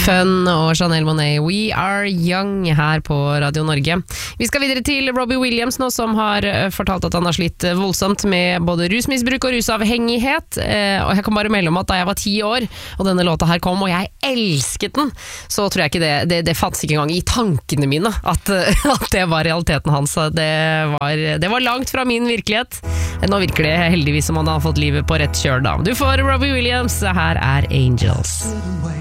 Fun og Janelle Monáe, We Are Young her på Radio Norge. Vi skal videre til Robbie Williams nå, som har fortalt at han har slitt voldsomt med både rusmisbruk og rusavhengighet. Og jeg kan bare melde om at da jeg var 10 år, og denne låta her kom, og jeg elsket den, så tror jeg ikke det fantes ikke engang i tankene mine at det var realiteten hans. Det var langt fra min virkelighet. Nå virker det heldigvis som han har fått livet på rett kjøl da. Du får Robbie Williams, her er Angels.